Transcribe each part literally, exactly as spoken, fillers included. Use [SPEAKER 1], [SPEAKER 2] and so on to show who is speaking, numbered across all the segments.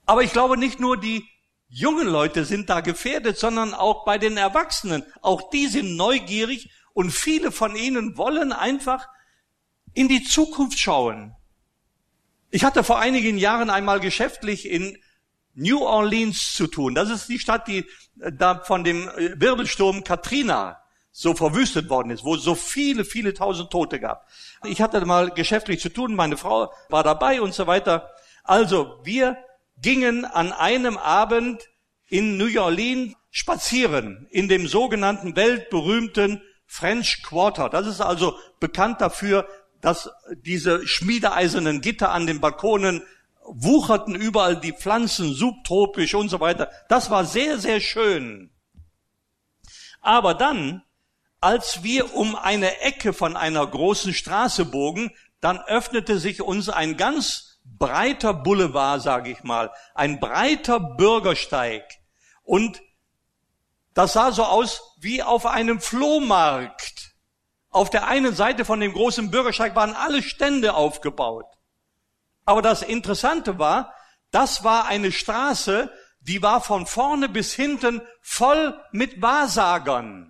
[SPEAKER 1] Aber ich glaube, nicht nur die jungen Leute sind da gefährdet, sondern auch bei den Erwachsenen. Auch die sind neugierig und viele von ihnen wollen einfach in die Zukunft schauen. Ich hatte vor einigen Jahren einmal geschäftlich in New Orleans zu tun. Das ist die Stadt, die da von dem Wirbelsturm Katrina so verwüstet worden ist, wo es so viele, viele tausend Tote gab. Ich hatte mal geschäftlich zu tun, meine Frau war dabei und so weiter. Also wir gingen an einem Abend in New Orleans spazieren, in dem sogenannten weltberühmten French Quarter. Das ist also bekannt dafür, dass diese schmiedeeisernen Gitter an den Balkonen wucherten, überall die Pflanzen, subtropisch und so weiter. Das war sehr, sehr schön. Aber dann, als wir um eine Ecke von einer großen Straße bogen, dann öffnete sich uns ein ganz breiter Boulevard, sage ich mal, ein breiter Bürgersteig. Und das sah so aus wie auf einem Flohmarkt. Auf der einen Seite von dem großen Bürgersteig waren alle Stände aufgebaut. Aber das Interessante war, das war eine Straße, die war von vorne bis hinten voll mit Wahrsagern.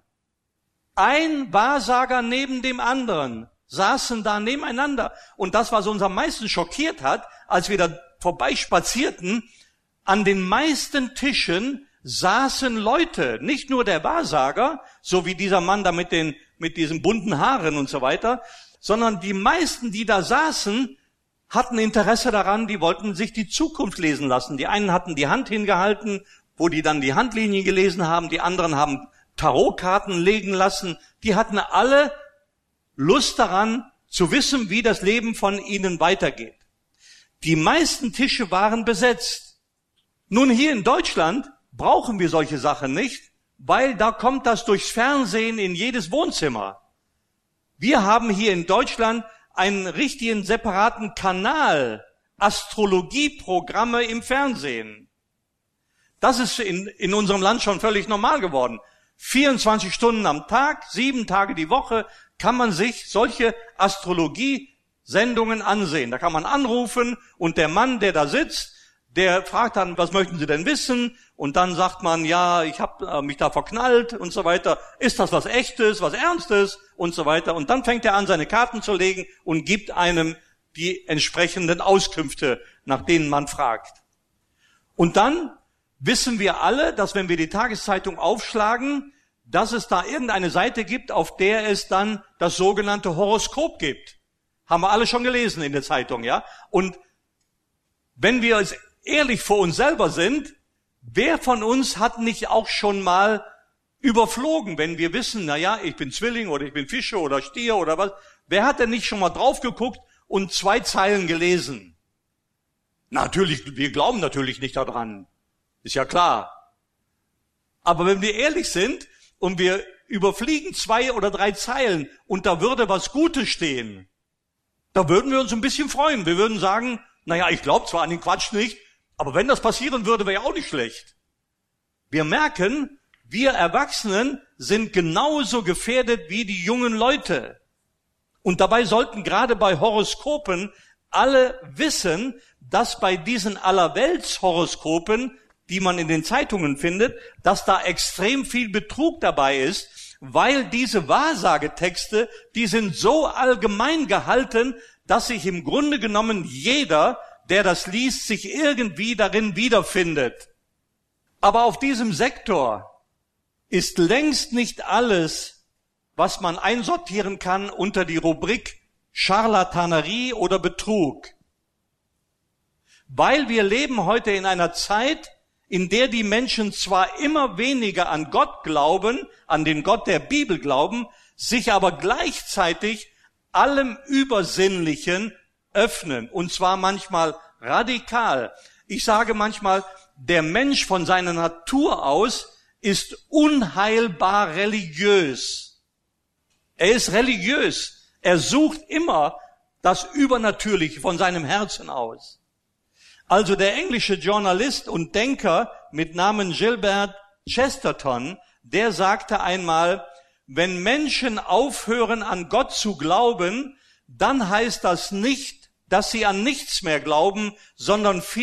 [SPEAKER 1] Ein Wahrsager neben dem anderen saßen da nebeneinander. Und das, was uns am meisten schockiert hat, als wir da vorbeispazierten, an den meisten Tischen saßen Leute, nicht nur der Wahrsager, so wie dieser Mann da mit den, mit diesen bunten Haaren und so weiter, sondern die meisten, die da saßen, hatten Interesse daran, die wollten sich die Zukunft lesen lassen. Die einen hatten die Hand hingehalten, wo die dann die Handlinien gelesen haben, die anderen haben Tarotkarten legen lassen. Die hatten alle Lust daran, zu wissen, wie das Leben von ihnen weitergeht. Die meisten Tische waren besetzt. Nun, hier in Deutschland brauchen wir solche Sachen nicht, weil da kommt das durchs Fernsehen in jedes Wohnzimmer. Wir haben hier in Deutschland einen richtigen separaten Kanal, Astrologieprogramme im Fernsehen. Das ist in, in unserem Land schon völlig normal geworden. vierundzwanzig Stunden am Tag, sieben Tage die Woche kann man sich solche Astrologie-Sendungen ansehen. Da kann man anrufen und der Mann, der da sitzt, der fragt dann, was möchten Sie denn wissen? Und dann sagt man, ja, ich habe äh, mich da verknallt und so weiter. Ist das was Echtes, was Ernstes und so weiter? Und dann fängt er an, seine Karten zu legen und gibt einem die entsprechenden Auskünfte, nach denen man fragt. Und dann wissen wir alle, dass wenn wir die Tageszeitung aufschlagen, dass es da irgendeine Seite gibt, auf der es dann das sogenannte Horoskop gibt. Haben wir alle schon gelesen in der Zeitung, ja? Und wenn wir es ehrlich vor uns selber sind, wer von uns hat nicht auch schon mal überflogen, wenn wir wissen, na ja, ich bin Zwilling oder ich bin Fische oder Stier oder was, wer hat denn nicht schon mal drauf geguckt und zwei Zeilen gelesen? Natürlich, wir glauben natürlich nicht daran. Ist ja klar. Aber wenn wir ehrlich sind und wir überfliegen zwei oder drei Zeilen und da würde was Gutes stehen, da würden wir uns ein bisschen freuen. Wir würden sagen, naja, ich glaube zwar an den Quatsch nicht, aber wenn das passieren würde, wäre ja auch nicht schlecht. Wir merken, wir Erwachsenen sind genauso gefährdet wie die jungen Leute. Und dabei sollten gerade bei Horoskopen alle wissen, dass bei diesen Allerweltshoroskopen, die man in den Zeitungen findet, dass da extrem viel Betrug dabei ist, weil diese Wahrsagetexte, die sind so allgemein gehalten, dass sich im Grunde genommen jeder, der das liest, sich irgendwie darin wiederfindet. Aber auf diesem Sektor ist längst nicht alles, was man einsortieren kann unter die Rubrik Scharlatanerie oder Betrug. Weil wir leben heute in einer Zeit, in der die Menschen zwar immer weniger an Gott glauben, an den Gott der Bibel glauben, sich aber gleichzeitig allem Übersinnlichen öffnen, und zwar manchmal radikal. Ich sage manchmal, der Mensch von seiner Natur aus ist unheilbar religiös. Er ist religiös. Er sucht immer das Übernatürliche von seinem Herzen aus. Also der englische Journalist und Denker mit Namen Gilbert Chesterton, der sagte einmal, wenn Menschen aufhören, an Gott zu glauben, dann heißt das nicht, dass sie an nichts mehr glauben, sondern